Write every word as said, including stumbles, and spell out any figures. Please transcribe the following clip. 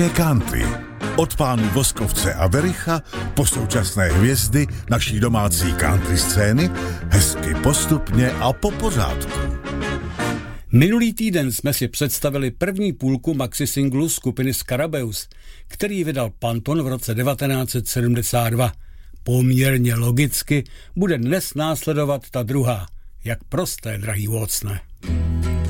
Country. Od pánů Voskovce a Vericha po současné hvězdy naší domácí country scény, hezky postupně a po pořádku. Minulý týden jsme si představili první půlku maxi singlu skupiny Scarabeus, který vydal Panton v roce devatenáct set sedmdesát dva. Poměrně logicky bude dnes následovat ta druhá. Jak prosté, drahý Watsone.